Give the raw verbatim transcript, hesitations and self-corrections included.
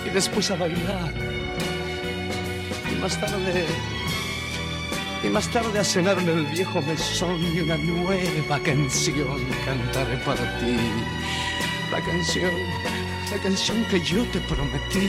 y después a bailar. Y más tarde, y más tarde a cenar en el viejo mesón y una nueva canción cantaré para ti. La canción, la canción que yo te prometí.